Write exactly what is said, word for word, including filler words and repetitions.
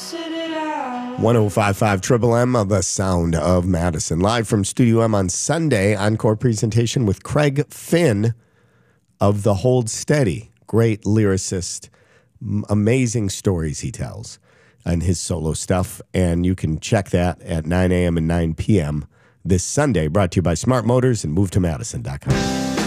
one oh five point five Triple M, the sound of Madison. Live from Studio M on Sunday, encore presentation with Craig Finn of The Hold Steady. Great lyricist, m- amazing stories he tells and his solo stuff. And you can check that at nine a.m. and nine p.m. this Sunday, brought to you by Smart Motors and move to madison dot com.